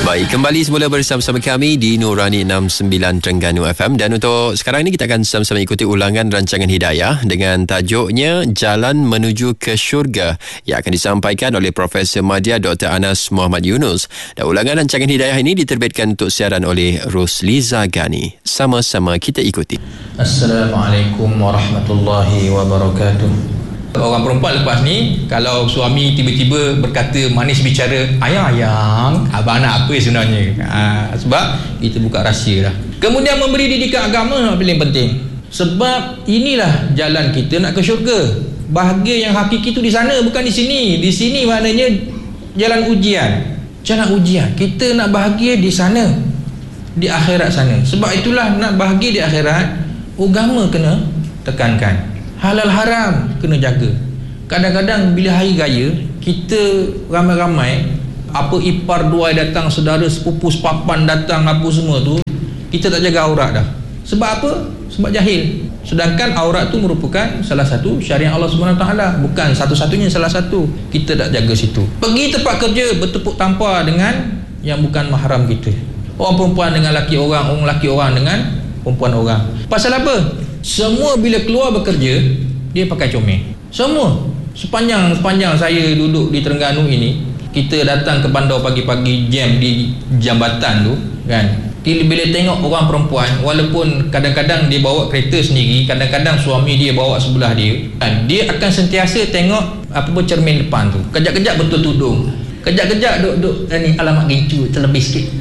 Baik, kembali semula bersama-sama kami di Nurani 69 Terengganu FM. Dan untuk sekarang ini kita akan sama-sama ikuti ulangan rancangan Hidayah dengan tajuknya Jalan Menuju ke Syurga yang akan disampaikan oleh Profesor Madya Dr. Anas Muhammad Yunus. Dan ulangan rancangan Hidayah ini diterbitkan untuk siaran oleh Rusliza Gani. Sama-sama kita ikuti. Assalamualaikum warahmatullahi wabarakatuh. Orang perempuan lepas ni, kalau suami tiba-tiba berkata manis bicara, ayang, abang nak apa sebenarnya? Sebab kita buka rahsia dah. Kemudian memberi didikan agama paling penting. Sebab inilah jalan kita nak ke syurga. Bahagia yang hakiki tu di sana, bukan di sini. Di sini maknanya jalan ujian. Jalan ujian. Kita nak bahagia di sana, di akhirat sana. Sebab itulah nak bahagia di akhirat, agama kena tekankan. Halal haram kena jaga. Kadang-kadang bila hari raya, kita ramai-ramai, apa ipar duai datang, saudara sepupu sepapan datang, apa semua tu, kita tak jaga aurat dah. Sebab apa? Sebab jahil. Sedangkan aurat tu merupakan salah satu syariat Allah SWT, bukan satu-satunya, salah satu. Kita tak jaga situ. Pergi tempat kerja bertepuk tampar dengan yang bukan mahram kita. Orang perempuan dengan laki orang, orang laki orang dengan perempuan orang. Pasal apa? Semua bila keluar bekerja, dia pakai comel. Semua. Sepanjang saya duduk di Terengganu ini, kita datang ke bandar pagi-pagi, jam di jambatan tu kan, bila tengok orang perempuan, walaupun kadang-kadang dia bawa kereta sendiri, kadang-kadang suami dia bawa sebelah dia kan, dia akan sentiasa tengok apa pun cermin depan tu. Kejap-kejap betul tudung, kejap-kejap duduk ni, alamak gincu terlebih sikit.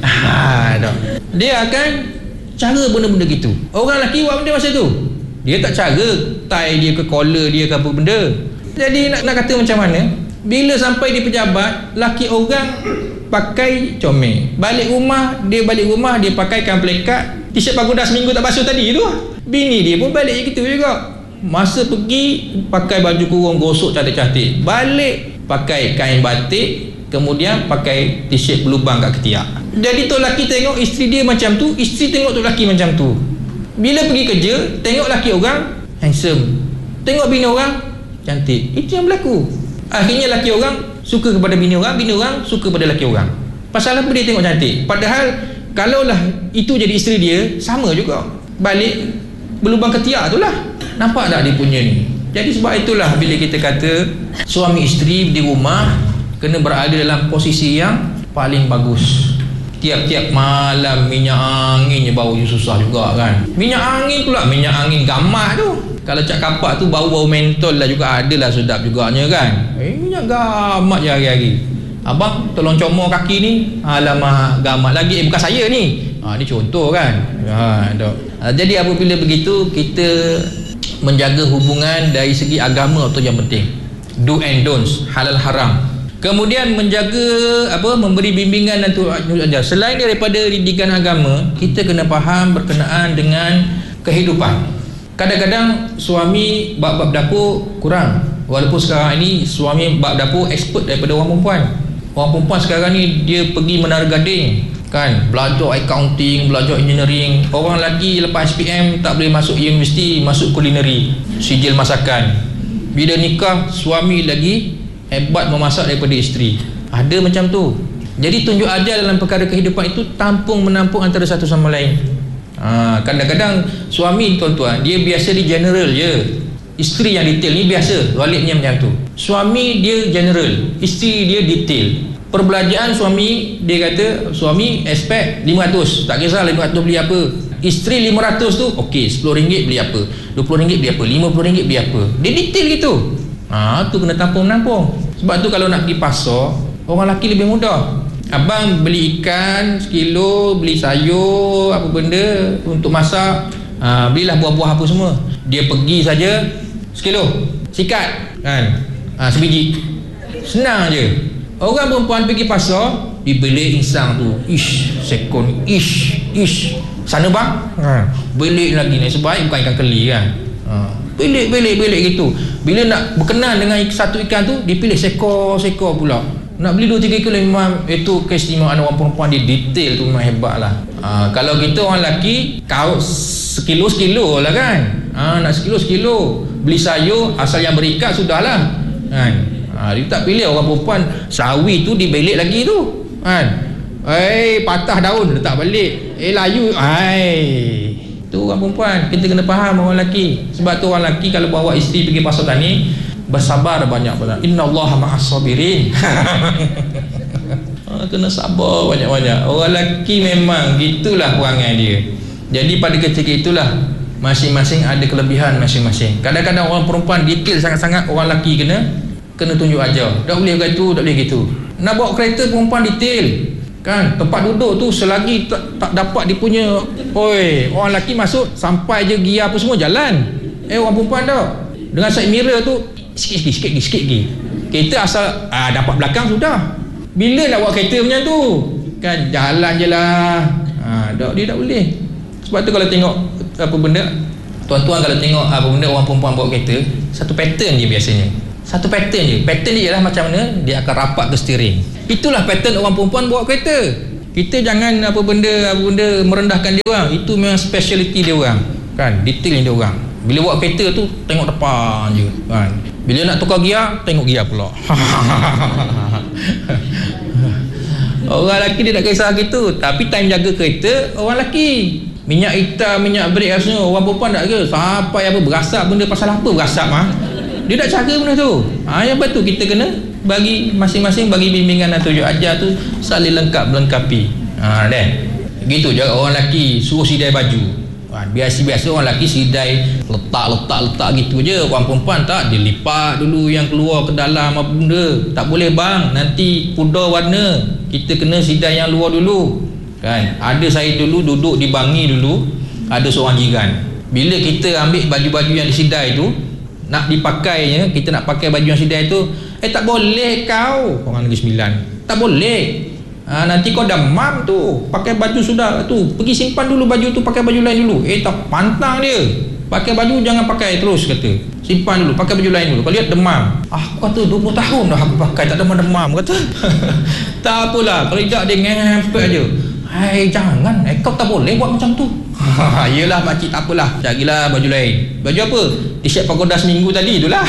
Dia akan cara benda-benda gitu. Orang lelaki buat benda masa tu, dia tak cara tie dia ke collar dia ke apa benda. Jadi nak kata macam mana, bila sampai di pejabat, laki orang pakai comel, balik rumah dia pakaikan plekat, t-shirt pagoda seminggu tak basuh tadi tu. Bini dia pun balik gitu juga. Masa pergi pakai baju kurung gosok cantik-cantik, balik pakai kain batik, kemudian pakai t-shirt berlubang kat ketiak. Jadi tu laki tengok isteri dia macam tu, isteri tengok tu laki macam tu. Bila pergi kerja, tengok laki orang handsome, tengok bini orang cantik. Itu yang berlaku. Akhirnya laki orang suka kepada bini orang suka pada laki orang. Pasal apa dia tengok cantik? Padahal kalaulah itu jadi isteri dia, sama juga, balik berlubang ketiak tu lah. Nampak tak dia punya ni? Jadi sebab itulah bila kita kata suami isteri di rumah kena berada dalam posisi yang paling bagus. Tiap-tiap malam minyak angin je bau je susah juga kan. Minyak angin pula, minyak angin gamak tu. Kalau cak kapak tu bau-bau mentol lah juga, adalah sedap juganya kan. Minyak gamak je hari-hari. Abang tolong comor kaki ni, alamak gamak lagi. Bukan saya ni. Ni contoh kan. Jadi apabila begitu, kita menjaga hubungan dari segi agama tu yang penting. Do and don'ts, halal haram. Kemudian menjaga memberi bimbingan dan ajar. Selain daripada didikan agama, kita kena faham berkenaan dengan kehidupan. Kadang-kadang suami bab dapur kurang, walaupun sekarang ini suami bab dapur expert daripada orang perempuan. Orang perempuan sekarang ni dia pergi Menara Gading kan, belajar accounting, belajar engineering. Orang lelaki lepas SPM tak boleh masuk universiti, masuk culinary, sijil masakan. Bila nikah, suami lagi hebat memasak daripada isteri. Ada macam tu. Jadi tunjuk ajar dalam perkara kehidupan itu tampung menampung antara satu sama lain. Kadang-kadang suami tuan-tuan, dia biasa di general je, isteri yang detail. Ni biasa waliknya macam tu. Suami dia general, isteri dia detail. Perbelanjaan suami, dia kata suami expect 500, tak kisah 500 beli apa. Isteri 500 tu okey, RM10 beli apa, RM20 beli apa, RM50 beli apa. Dia detail gitu. Tu kena tampung-nampung. Sebab tu kalau nak pergi pasar, orang lelaki lebih mudah. Abang beli ikan sekilo, beli sayur apa benda untuk masak, belilah buah-buah apa semua. Dia pergi saja sekilo, sikat kan, sebiji, senang je. Orang perempuan pergi pasar, dibeli insang tu, sekon, sana bang, belik lagi ni, sebaik bukan ikan keli kan. Belik gitu. Bila nak berkenan dengan satu ikan tu, dipilih sekor pula. Nak beli 2-3 kilo, memang itu keistimewaan orang perempuan. Dia detail tu memang hebat lah. Kalau kita orang lelaki, kau sekilo lah kan. Nak sekilo beli sayur asal yang berikat sudahlah kan. Dia tak pilih. Orang perempuan sawi tu dibelik lagi tu kan. Patah daun letak balik. Layu. Tu orang perempuan, kita kena faham orang lelaki. Sebab tu orang lelaki kalau bawa isteri pergi pasar tani, bersabar banyak-banyak. Innallaha ma'as sabirin. Kena sabar banyak-banyak. Orang lelaki memang gitulah perangai dia. Jadi pada ketika itulah masing-masing ada kelebihan masing-masing. Kadang-kadang orang perempuan detail sangat-sangat, orang lelaki kena tunjuk ajar. Tak boleh gitu, tak boleh gitu. Nak bawa kereta perempuan detail. Kan tempat duduk tu selagi tak dapat dia punya orang lelaki masuk sampai je gear apa semua jalan. Orang perempuan tak dengan side mirror tu sikit lagi kereta asal dapat belakang sudah. Bila nak buat kereta macam tu kan, jalan je lah. Dia tak boleh. Sebab tu kalau tengok apa benda, tuan-tuan kalau tengok apa benda orang perempuan bawa kereta, satu pattern je biasanya. Satu pattern je. Pattern dia ialah macam mana dia akan rapat ke steering. Itulah pattern orang perempuan bawa kereta. Kita jangan apa benda merendahkan dia orang. Itu memang speciality dia orang. Kan, detail dia orang. Bila bawa kereta tu tengok depan je, kan. Bila nak tukar gear, tengok gear pula. Orang lelaki dia tak kisah gitu, tapi time jaga kereta orang lelaki. Minyak hitam, minyak brake semua, orang perempuan tak ke. Sampai apa berasap benda pasal apa berasap dia tak cara benda tu. Yang betul kita kena bagi masing-masing bagi bimbingan dan tunjuk ajar tu saling melengkapi. Dan gitu je orang lelaki suruh sidai baju. Biasa-biasa orang lelaki sidai letak gitu je. Orang perempuan tak, dia lipat dulu yang keluar ke dalam apa benda. Tak boleh bang, nanti pudar warna. Kita kena sidai yang luar dulu. Kan? Ada saya dulu duduk di Bangi dulu, ada seorang jiran. Bila kita ambil baju-baju yang disidai tu, nak dipakainya, kita nak pakai baju yang sidai tu, tak boleh kau, orang Negeri Sembilan, tak boleh. Nanti kau demam tu, pakai baju sudah tu, pergi simpan dulu baju tu, pakai baju lain dulu. Tak pantang dia, pakai baju jangan pakai terus, kata simpan dulu, pakai baju lain dulu, kau lihat demam. Aku kata 20 tahun dah aku pakai tak demam, kata. Tak apalah, kalau tidak dia ngempet aja. Jangan, kau tak boleh buat macam tu. Yelah makcik, tak apalah, carilah baju lain. Baju apa? T-shirt pagoda seminggu tadi itulah.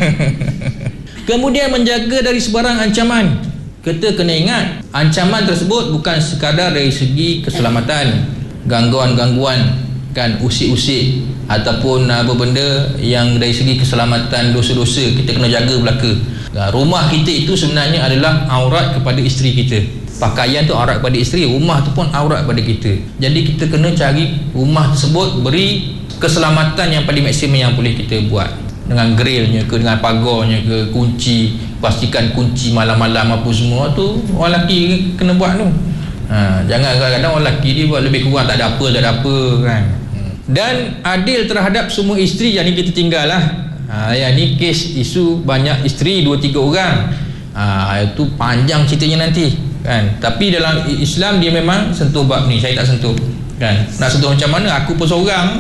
Kemudian menjaga dari sebarang ancaman. Kita kena ingat, ancaman tersebut bukan sekadar dari segi keselamatan, gangguan-gangguan, kan, usik-usik ataupun apa benda yang dari segi keselamatan, dosa-dosa kita kena jaga belaka. Rumah kita itu sebenarnya adalah aurat kepada isteri kita. Pakaian tu aurat kepada isteri, rumah tu pun aurat kepada kita. Jadi kita kena cari rumah tersebut beri keselamatan yang paling maksimum yang boleh kita buat. Dengan grillnya ke, dengan pagarnya ke, kunci, pastikan kunci malam-malam apa semua tu orang lelaki kena buat tu. Jangan kadang-kadang orang lelaki dia buat lebih kurang tak ada apa kan. Dan adil terhadap semua isteri yang ni kita tinggal lah. Yang ni kes isu banyak isteri 2-3 orang. Itu panjang ceritanya nanti kan. Tapi dalam Islam dia memang sentuh bab ni, saya tak sentuh kan. Nak sentuh macam mana, aku pun seorang.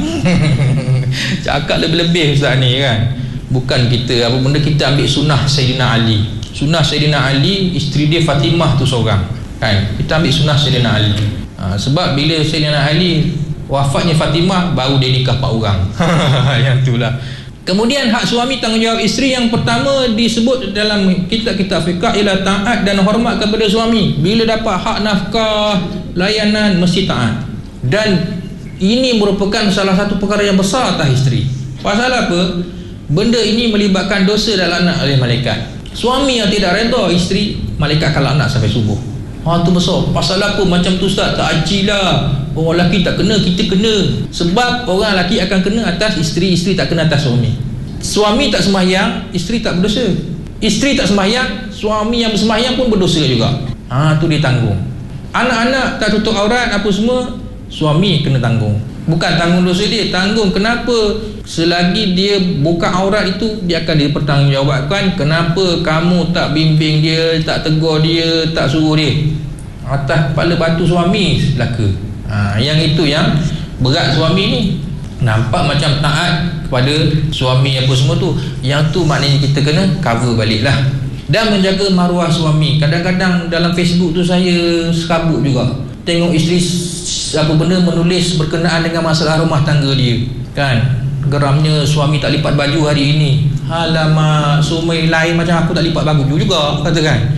Cakap lebih-lebih ustaz ni kan. Bukan kita apa benda, kita ambil sunnah Sayyidina Ali. Sunnah Sayyidina Ali, isteri dia Fatimah tu seorang kan. Kita ambil sunnah Sayyidina Ali. Sebab bila Sayyidina Ali wafatnya Fatimah, baru dia nikah 4 orang. Yang itulah. Kemudian hak suami, tanggungjawab isteri yang pertama disebut dalam kitab-kitab fiqh ialah taat dan hormat kepada suami. Bila dapat hak nafkah, layanan, mesti taat. Dan ini merupakan salah satu perkara yang besar atas isteri. Pasal apa? Benda ini melibatkan dosa dan laknat oleh malaikat. Suami yang tidak redha isteri, malaikat akan laknat sampai subuh. Tu besar. Pasal apa macam tu ustaz? Tak ajilah. Orang lelaki tak kena, kita kena. Sebab orang lelaki akan kena atas isteri, isteri tak kena atas suami. Suami tak sembahyang, isteri tak berdosa. Isteri tak sembahyang, suami yang bersembahyang pun berdosa juga. Tu dia tanggung. Anak-anak tak tutup aurat apa semua, suami kena tanggung. Bukan tanggung dosa dia, tanggung kenapa selagi dia buka aurat itu dia akan dipertanggungjawabkan. Kenapa kamu tak bimbing dia, tak tegur dia, tak suruh dia? Atas kepala batu suami laka. Yang itu yang berat suami ni. Nampak macam taat kepada suami apa semua tu, yang tu maknanya kita kena cover balik lah. Dan menjaga maruah suami. Kadang-kadang dalam Facebook tu saya serabut juga, tengok isteri apa benda menulis berkenaan dengan masalah rumah tangga dia kan. Geramnya suami tak lipat baju hari ini. Alamak, suami lain macam aku tak lipat baju juga, katakan.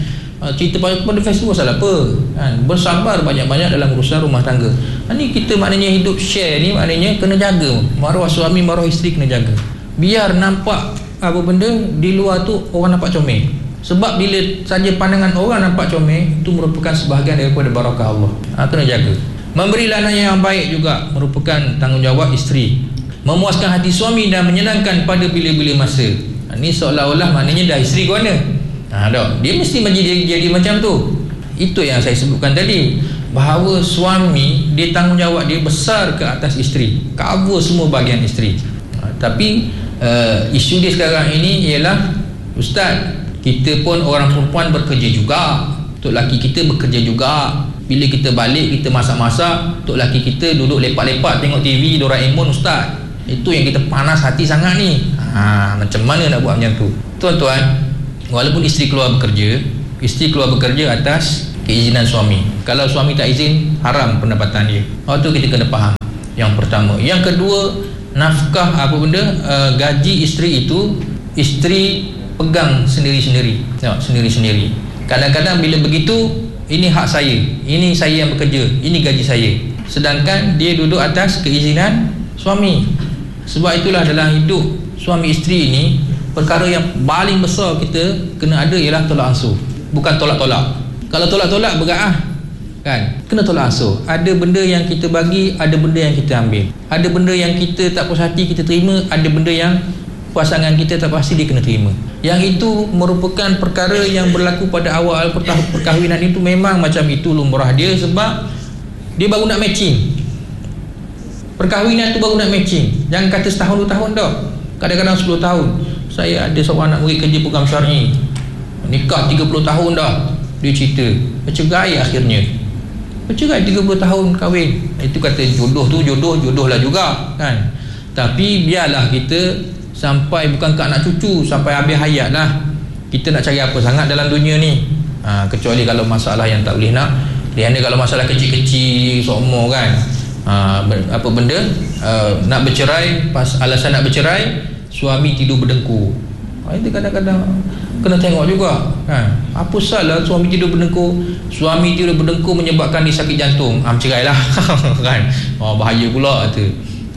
cerita pada Facebook pasal apa kan? Bersabar banyak-banyak dalam urusan rumah tangga. Ni kita maknanya hidup share ni, maknanya kena jaga maruah suami, maruah isteri kena jaga. Biar nampak apa benda di luar tu orang nampak comel. Sebab bila saja pandangan orang nampak comel, itu merupakan sebahagian daripada barakah Allah. Kena jaga. Memberi layanan yang baik juga merupakan tanggungjawab isteri. Memuaskan hati suami dan menyenangkan pada bila-bila masa. Ni seolah-olah maknanya dah isteri ke mana? Dia mesti jadi macam tu. Itu yang saya sebutkan tadi, bahawa suami dia tanggungjawab dia besar ke atas isteri, cover semua bahagian isteri. Tapi isu dia sekarang ini ialah, ustaz, kita pun orang perempuan bekerja juga, tok laki kita bekerja juga. Bila kita balik, kita masak-masak, tok laki kita duduk lepak-lepak tengok TV Doraemon, ustaz. Itu yang kita panas hati sangat ni. Macam mana nak buat macam tu? Tuan-tuan, walaupun isteri keluar bekerja atas keizinan suami. Kalau suami tak izin, haram pendapatan dia. Waktu kita kena faham. Yang pertama. Yang kedua, nafkah gaji isteri itu isteri pegang sendiri-sendiri. Tengok, sendiri-sendiri. Kadang-kadang bila begitu, ini hak saya, ini saya yang bekerja, ini gaji saya. Sedangkan dia duduk atas keizinan suami. Sebab itulah dalam hidup suami isteri ini, perkara yang paling besar kita kena ada ialah tolak ansur, bukan tolak-tolak. Kalau tolak-tolak berat kan, kena tolak ansur. Ada benda yang kita bagi, ada benda yang kita ambil. Ada benda yang kita tak puas hati kita terima, ada benda yang pasangan kita tak pasti dia kena terima. Yang itu merupakan perkara yang berlaku pada awal perkahwinan itu. Memang macam itu lumrah dia, sebab dia baru nak matching. Perkahwinan tu baru nak matching. Jangan kata setahun 2 tahun dah, kadang-kadang 10 tahun. Saya ada seorang anak murid kerja program syar'i, nikah 30 tahun dah. Dia cerita bercerai, akhirnya bercerai 30 tahun kahwin. Itu kata jodoh tu jodoh lah juga kan. Tapi biarlah kita sampai, bukan ke anak cucu, sampai habis hayat lah. Kita nak cari apa sangat dalam dunia ni? Kecuali kalau masalah yang tak boleh nak. Kalau masalah kecil-kecil sokmo kan, apa benda nak bercerai, alasan nak bercerai, suami tidur berdengkur. Itu kadang-kadang kena tengok juga kan. Apa salah suami tidur berdengkur? Suami tidur berdengkur menyebabkan dia sakit jantung, cerai lah kan. Bahaya pula tu.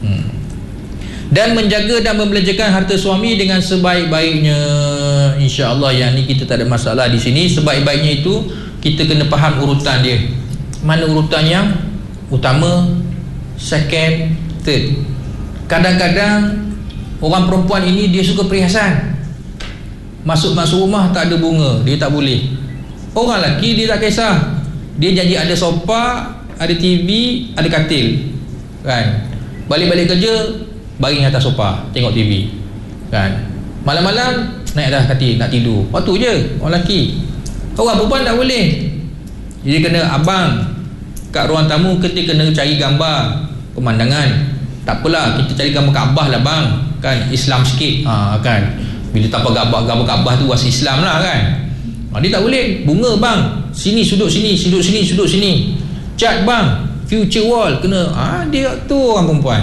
Dan menjaga dan membelanjakan harta suami dengan sebaik-baiknya. InsyaAllah yang ni kita tak ada masalah di sini. Sebaik-baiknya itu kita kena faham urutan dia. Mana urutan yang utama, second, third. Kadang-kadang orang perempuan ini dia suka perhiasan. Masuk rumah tak ada bunga, dia tak boleh. Orang lelaki dia tak kisah. Dia janji ada sofa, ada TV, ada katil kan. Balik-balik kerja, baring atas sofa, tengok TV kan. Malam-malam naik atas katil nak tidur. Waktu je orang lelaki. Orang perempuan tak boleh. Jadi kena abang kat ruang tamu, kita kena cari gambar pemandangan. Tak apalah, kita cari gambar Kaabah lah bang kan, Islam sikit kan. Bila tanpa gambar Kaabah tu was Islam lah kan. Dia tak boleh. Bunga bang, sini sudut sini, sudut sini, sudut sini. Cat bang, future wall kena. Dia tu orang perempuan.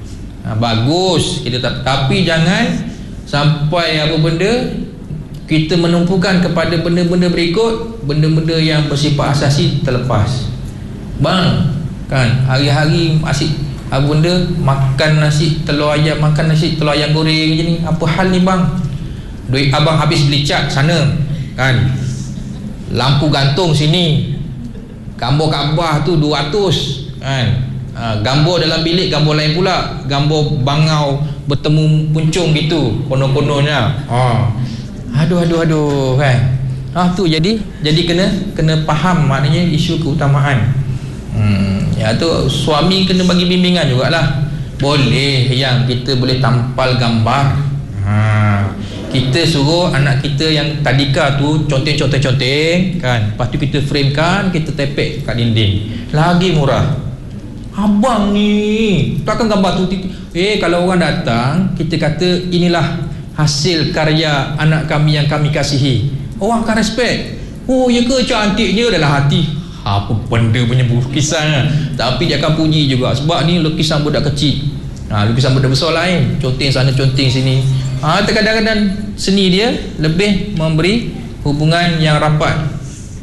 Bagus kita tapi jangan sampai apa benda kita menumpukan kepada benda-benda berikut, benda-benda yang bersifat asasi terlepas. Bang kan, hari-hari asyik apa benda makan nasi telur ayam, makan nasi telur ayam goreng je ni. Apa hal ni bang? Duit abang habis beli cat sana kan, lampu gantung sini, gambar Kaabah tu 200 kan. Gambar dalam bilik gambar lain pula, gambar bangau bertemu puncung gitu konon-kononnya. Aduh kan. Tu jadi kena faham maknanya isu keutamaan. Ya tu suami kena bagi bimbingan jugalah. Boleh yang kita boleh tampal gambar. Kita suruh anak kita yang tadika tu conteng-conteng kan. Lepas tu kita framekan, kita tepek kat dinding. Lagi murah. Abang ni takkan gambar tu. Kalau orang datang, kita kata inilah hasil karya anak kami yang kami kasihi, orang akan respect. Ya ke, cantiknya dalam hati. Apa benda punya lukisan. Tapi dia akan puji juga, sebab ni lukisan budak kecil. Lukisan budak besar lain, conteng sana conteng sini. Kadang-kadang seni dia lebih memberi hubungan yang rapat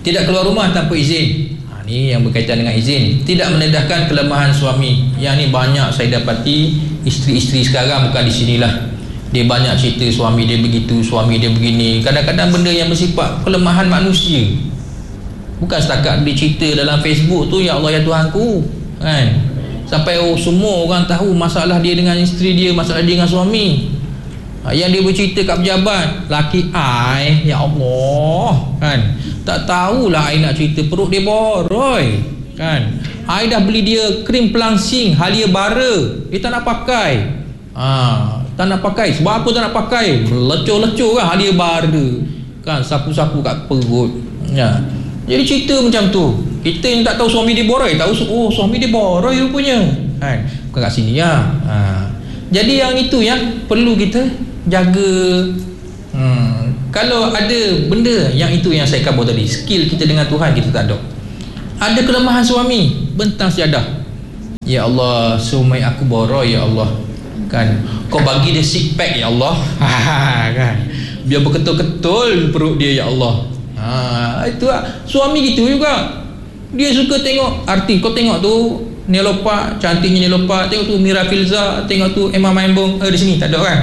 Tidak keluar rumah tanpa izin. Ni yang berkaitan dengan izin. Tidak mendedahkan kelemahan suami. Yang ni banyak saya dapati isteri-isteri sekarang, bukan di sinilah. Dia banyak cerita suami dia begitu, suami dia begini. Kadang-kadang benda yang bersifat kelemahan manusia. Bukan setakat dia cerita dalam Facebook tu, ya Allah ya Tuhanku, kan? Sampai semua orang tahu masalah dia dengan isteri dia, masalah dia dengan suami. Yang dia bercerita kat pejabat, laki I, ya Allah, kan? Tak tahulah I nak cerita, perut dia boroi, kan? I dah beli dia krim pelangsing halia bara, dia tak nak pakai. Tak nak pakai. Sebab apa tak nak pakai? Lecur-lecur kan halia bara, kan? Sapu-sapu kat perut, ya. Jadi cerita macam tu. Kita yang tak tahu suami dia boroi, tahu suami dia boroi rupanya, kan? Bukan kat sini ya. Jadi yang itu yang perlu kita jaga. Kalau ada benda yang itu yang saya kabur tadi, skill kita dengan Tuhan kita tak ada. Ada kelemahan suami, bentang syahadah, ya Allah, suami aku boroi ya Allah, kan? Kau bagi dia six pack ya Allah, kan? Biar berketul-ketul perut dia ya Allah. Itu lah. Suami gitu juga. Dia suka tengok artis. Kau tengok tu Nelopa, cantiknya Nelopa, tengok tu Mira Filza, tengok tu Emma Maimbong. Di sini tak ada kan?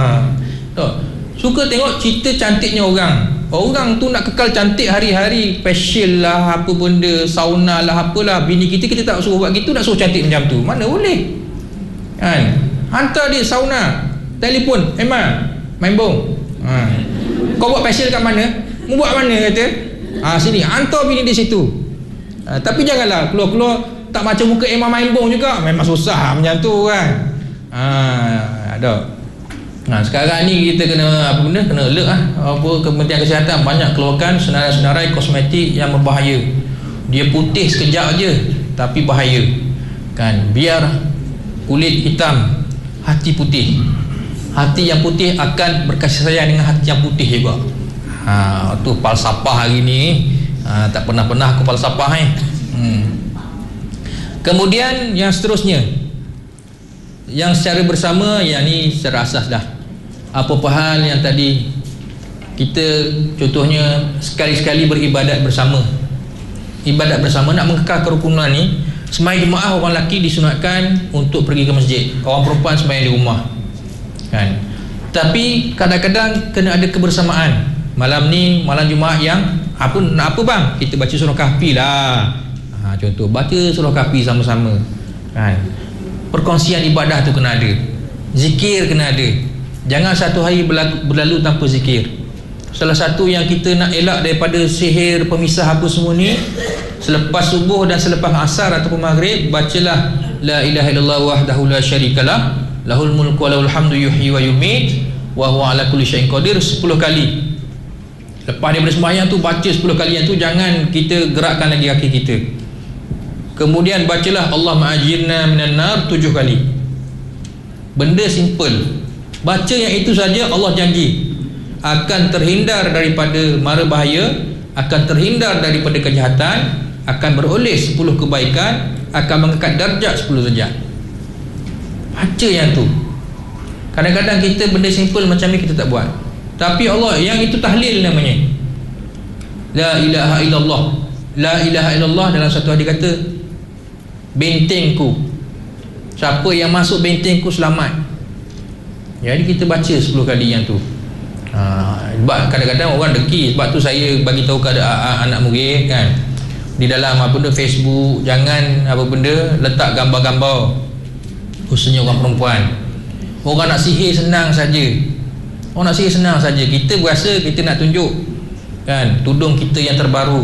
Suka tengok cerita cantiknya orang. Orang tu nak kekal cantik hari-hari, facial lah, apa benda, sauna lah, apalah. Bini kita tak suruh buat gitu, nak suruh cantik macam tu. Mana boleh, kan? Hantar dia sauna, telefon, Emma Maimbong, kau buat facial kat mana? Mu buat mana kata? Sini, hantar bini di situ. Tapi janganlah keluar-keluar tak macam muka Emma Maimbong juga. Memang susah macam tu kan. Ada. Sekarang ni kita kena apa benda? Kena alert lah. Kementerian Kesihatan banyak keluarkan senarai-senarai kosmetik yang berbahaya. Dia putih sekejap je tapi bahaya, kan? Biar kulit hitam, hati putih. Hati yang putih akan berkasih sayang dengan hati yang putih juga. Tu falsafah hari ni. Tak pernah aku falsafah Kemudian yang seterusnya, yang secara bersama, yang ni secara asas dah. Apa-apa hal yang tadi kita contohnya sekali-sekali beribadat bersama. Ibadat bersama nak mengekal kerukunan ni. Sembahyang jemaah orang lelaki disunatkan untuk pergi ke masjid, orang perempuan sembahyang di rumah, kan? Tapi kadang-kadang kena ada kebersamaan. Malam ni malam Jumaat yang nak apa bang? Kita baca surah Kahfi lah. Contoh baca surah Kahfi sama-sama, kan? Perkongsian ibadah tu kena ada. Zikir kena ada. Jangan satu hari berlalu tanpa zikir. Salah satu yang kita nak elak daripada sihir pemisah apa semua ni, selepas subuh dan selepas asar ataupun maghrib, bacalah la ilaha illallah wahdahu la syarikalah, lahul mulku wa lahul hamdu yuhyi wa yumiit wa huwa ala kulli syai'in qadir 10 kali. Lepas daripada sembahyang tu baca 10 kali yang tu, jangan kita gerakkan lagi kaki kita. Kemudian bacalah Allah ma'ajirna minan nar 7 kali. Benda simple. Baca yang itu saja, Allah janji akan terhindar daripada mara bahaya, akan terhindar daripada kejahatan, akan beroleh 10 kebaikan, akan mengangkat darjat 10 derajat. Baca yang tu. Kadang-kadang kita benda simple macam ni kita tak buat. Tapi Allah, yang itu tahlil namanya. La ilaha illallah. La ilaha illallah dalam satu hadis kata, bentengku. Siapa yang masuk bentengku selamat. Jadi kita baca 10 kali yang tu. Sebab kadang-kadang orang deki. Sebab tu saya bagi tahu kepada anak murid, kan, di dalam apa benda Facebook, jangan apa benda letak gambar-gambar khususnya orang perempuan. Orang nak sihir senang saja. Orang nak sihir senang saja. Kita berasa kita nak tunjuk, kan, tudung kita yang terbaru.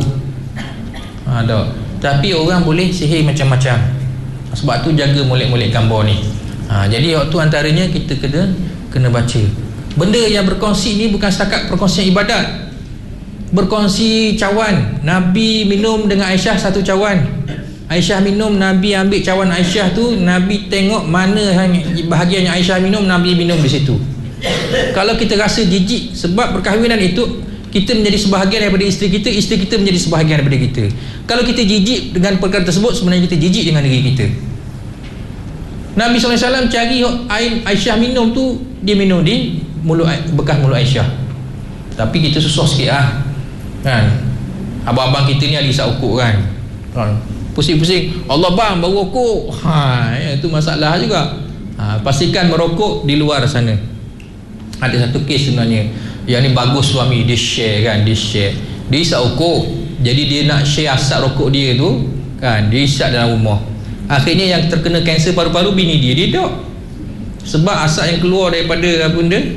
Tapi orang boleh sihir macam-macam. Sebab tu jaga molek-molek gambar ni. Jadi waktu antaranya kita kena baca. Benda yang berkongsi ni bukan setakat perkongsian ibadat. Berkongsi cawan. Nabi minum dengan Aisyah satu cawan. Aisyah minum, Nabi ambil cawan Aisyah tu, Nabi tengok mana bahagian yang Aisyah minum, Nabi minum di situ. Kalau kita rasa jijik sebab perkahwinan itu kita menjadi sebahagian daripada isteri kita menjadi sebahagian daripada kita. Kalau kita jijik dengan perkara tersebut, sebenarnya kita jijik dengan diri kita. Nabi SAW cari air Aisyah minum tu, dia minum di mulut, bekas mulut Aisyah. Tapi kita susah sikit kan. Abang-abang kita ni ada isap ukuk kan, pusing-pusing, Allah bang baru rokok, itu masalah juga. Pastikan merokok di luar sana. Ada satu kes sebenarnya yang ni bagus, suami dia share kan, dia isap ukuk, jadi dia nak share asap rokok dia tu kan, dia isap dalam rumah. Akhirnya yang terkena kanser paru-paru bini dia dok, sebab asap yang keluar daripada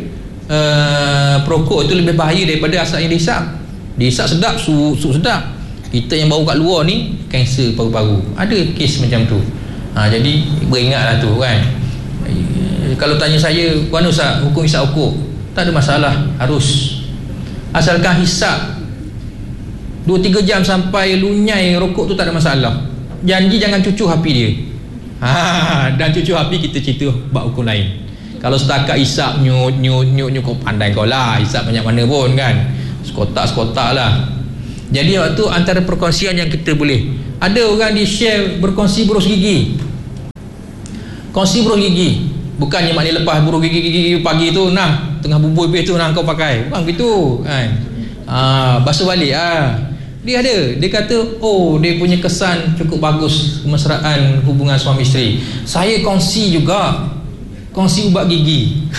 perokok itu lebih bahaya daripada asap yang dihisap. Dihisap sedap, sedap, kita yang bau kat luar ni kanser paru-paru. Ada kes macam tu. Jadi beringatlah tu kan. Kalau tanya saya, mana Ustaz hukum hisap ukuk, tak ada masalah, harus, asalkan hisap 2-3 jam sampai lunyai rokok tu tak ada masalah. Janji jangan cucu api dia. Dan cucu api kita cerita bab hukum lain. Kalau setakat hisap nyut kau pandai kau lah, hisap banyak mana pun kan, sekotak lah. Jadi waktu antara perkongsian yang kita boleh, ada orang di share berkongsi berus gigi. Kongsi berus gigi, bukannya maknanya lepas berus gigi pagi tu nah tengah bubur habis tu nah kau pakai, bukan begitu kan. Basuh balik dia ada, dia kata dia punya kesan cukup bagus kemesraan hubungan suami isteri. Saya kongsi juga, kongsi ubat gigi.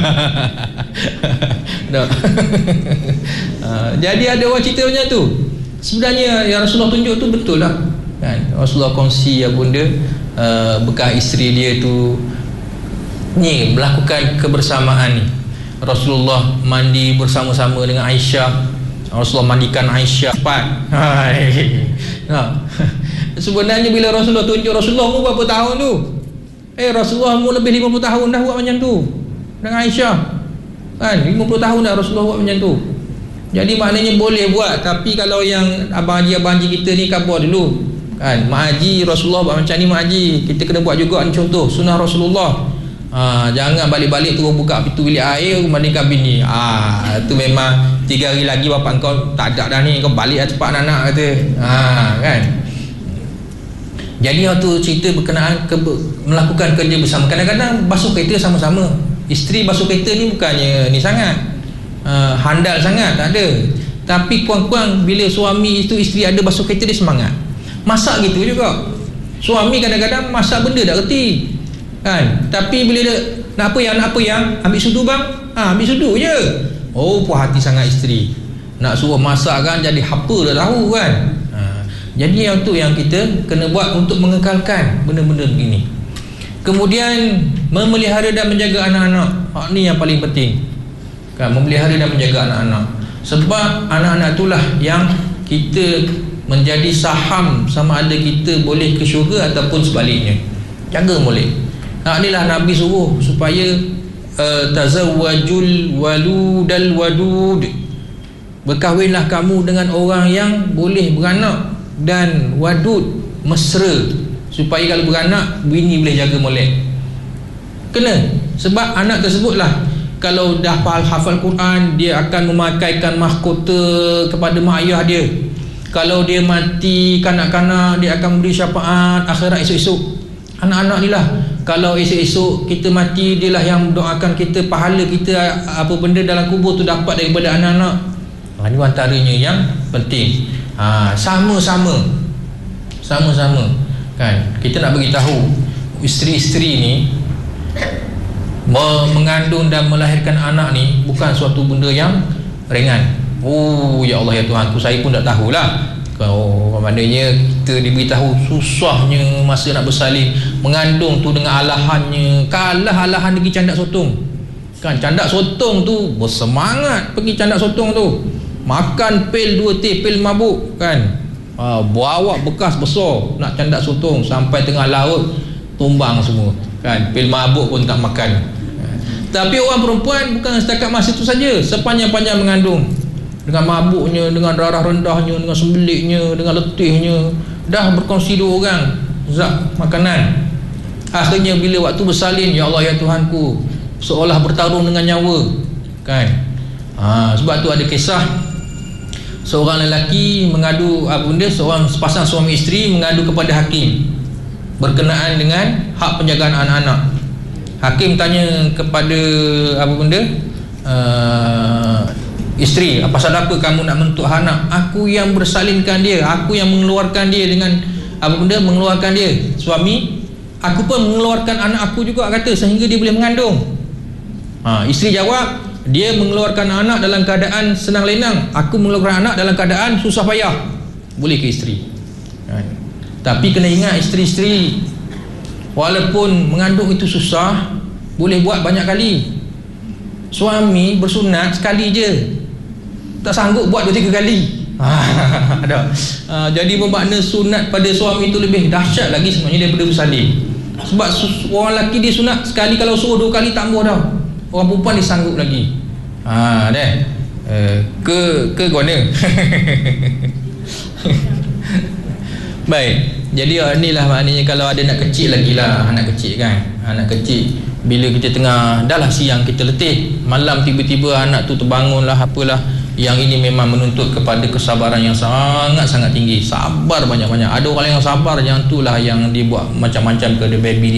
Jadi ada orang cerita macam tu. Sebenarnya yang Rasulullah tunjuk tu betul lah kan. Rasulullah kongsi ya bunda, bekas isteri dia tu ni melakukan kebersamaan ni. Rasulullah mandi bersama-sama dengan Aisyah. Rasulullah mandikan Aisyah cepat. Sebenarnya bila Rasulullah tunjuk, Rasulullah umur berapa tahun tu? Rasulullah umur lebih 50 tahun dah buat macam tu dengan Aisyah kan, 50 tahun dah Rasulullah buat macam tu. Jadi maknanya boleh buat. Tapi kalau yang abang haji kita ni khabar dulu kan, mak haji Rasulullah buat macam ni, mak haji kita kena buat juga ni, contoh sunnah Rasulullah. Jangan balik-balik tu buka pintu bilik air mandikan bini. Itu memang 3 hari lagi bapak kau tak ada dah ni, kau balik lah cepat anak kata. Kan. Jadi waktu cerita berkenaan melakukan kerja bersama, kadang-kadang basuh kereta sama-sama. Isteri basuh kereta ni bukannya ni sangat handal sangat, tak ada. Tapi kurang-kurang bila suami itu isteri ada basuh kereta dia semangat. Masak gitu juga. Suami kadang-kadang masak benda tak reti kan, tapi bila dia nak apa yang ambil sudu bang, ambil sudu je. Puas hati sangat isteri, nak suruh masak kan, jadi apa dah tahu kan. Jadi yang tu yang kita kena buat untuk mengekalkan benda-benda begini. Kemudian memelihara dan menjaga anak-anak, ni yang paling penting kan, memelihara dan menjaga anak-anak. Sebab anak-anak itulah yang kita menjadi saham sama ada kita boleh ke syurga ataupun sebaliknya. Jaga molek. Inilah Nabi suruh supaya tazawwajul waludal wadud, berkahwinlah kamu dengan orang yang boleh beranak dan wadud, mesra, supaya kalau beranak bini boleh jaga molek. Kena, sebab anak tersebutlah kalau dah hafal Quran, dia akan memakaikan mahkota kepada mak ayah dia. Kalau dia mati kanak-kanak, dia akan beri syafaat akhirat esok-esok. Anak-anak ni lah, kalau esok-esok kita mati, dia lah yang doakan kita, pahala kita apa benda dalam kubur tu dapat daripada anak-anak. Ini antaranya yang penting. Sama-sama kan, kita nak beritahu isteri-isteri ni mengandung dan melahirkan anak ni bukan suatu benda yang ringan. Ya Allah ya Tuhanku, saya pun tak tahulah. Maknanya kita diberitahu susahnya masa nak bersalin, mengandung tu dengan alahannya, kalah alahan pergi candak sotong kan. Candak sotong tu bersemangat pergi candak sotong tu, makan pil 2 teh pil mabuk kan, bawa bekas besar nak candak sotong, sampai tengah laut tumbang semua kan, pil mabuk pun tak makan. Tapi orang perempuan bukan setakat masa itu saja, sepanjang-panjang mengandung, dengan mabuknya, dengan darah rendahnya, dengan sembeliknya, dengan letihnya, dah berkongsi 2 orang zat makanan. Akhirnya bila waktu bersalin, ya Allah ya Tuhanku, seolah bertarung dengan nyawa kan. Sebab tu ada kisah seorang lelaki mengadu seorang sepasang suami isteri mengadu kepada hakim berkenaan dengan hak penjagaan anak-anak. Hakim tanya kepada Isteri, pasal apa kamu nak menuntut anak? Aku yang bersalinkan dia, aku yang mengeluarkan dia dengan apa benda, mengeluarkan dia. Suami, aku pun mengeluarkan anak aku juga, kata, sehingga dia boleh mengandung. Isteri jawab, dia mengeluarkan anak dalam keadaan senang lenang, aku mengeluarkan anak dalam keadaan susah payah. Boleh ke isteri? Tapi kena ingat, isteri-isteri, walaupun mengandung itu susah, boleh buat banyak kali. Suami bersunat sekali je, tak sanggup buat 2-3 kali. Jadi bermakna sunat pada suami itu lebih dahsyat lagi sebenarnya daripada bersalin. Sebab orang lelaki dia sunat sekali, kalau suruh 2 kali tak mahu dah. Orang perempuan dia sanggup lagi. Ke guna. Baik. Jadi inilah maknanya kalau ada anak kecil lagi lah, anak kecil kan. Anak kecil, bila kita tengah, dah lah siang kita letih, malam tiba-tiba anak tu terbangun lah, apalah, yang ini memang menuntut kepada kesabaran yang sangat-sangat tinggi. Sabar banyak-banyak. Ada orang yang sabar, yang itulah yang dia buat macam-macam ke baby